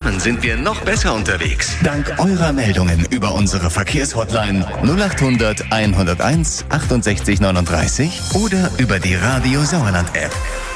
Zusammen sind wir noch besser unterwegs. Dank eurer Meldungen über unsere Verkehrshotline 0800 101 68 39 oder über die Radio Sauerland App.